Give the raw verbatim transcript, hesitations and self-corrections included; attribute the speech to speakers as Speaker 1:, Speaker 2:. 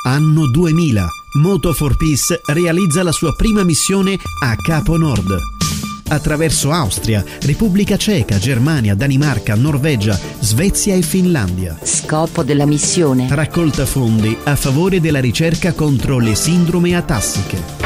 Speaker 1: Anno duemila. Moto for Peace realizza la sua prima missione a Capo Nord. Attraverso Austria, Repubblica Ceca, Germania, Danimarca, Norvegia, Svezia e Finlandia.
Speaker 2: Scopo della missione:
Speaker 1: raccolta fondi a favore della ricerca contro le sindrome atassiche.